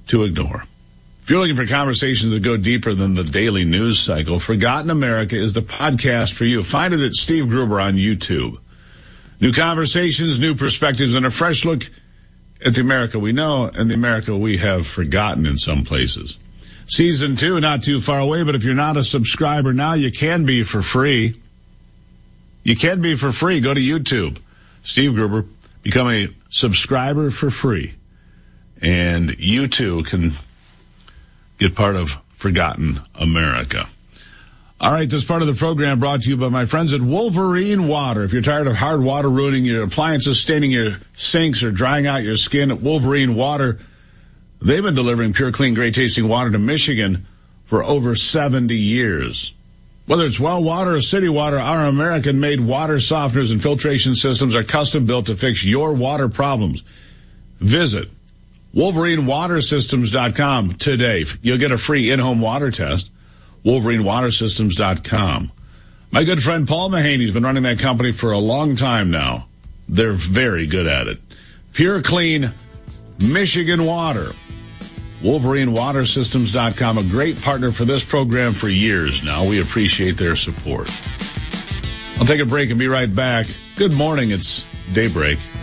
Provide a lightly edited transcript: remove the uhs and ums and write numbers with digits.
to ignore. If you're looking for conversations that go deeper than the daily news cycle, Forgotten America is the podcast for you. Find it at Steve Gruber on YouTube. New conversations, new perspectives, and a fresh look at the America we know and the America we have forgotten in some places. Season 2, not too far away, but if you're not a subscriber now, you can be for free. You can be for free. Go to YouTube. Steve Gruber, become a subscriber for free. And you too can get part of Forgotten America. All right, this part of the program brought to you by my friends at Wolverine Water. If you're tired of hard water ruining your appliances, staining your sinks, or drying out your skin, at Wolverine Water, they've been delivering pure, clean, great-tasting water to Michigan for over 70 years. Whether it's well water or city water, our American-made water softeners and filtration systems are custom-built to fix your water problems. Visit WolverineWaterSystems.com today. You'll get a free in-home water test. WolverineWaterSystems.com. My good friend Paul Mahaney has been running that company for a long time now. They're very good at it. Pure, clean Michigan water. WolverineWaterSystems.com, a great partner for this program for years now. We appreciate their support. I'll take a break and be right back. Good morning. It's Daybreak.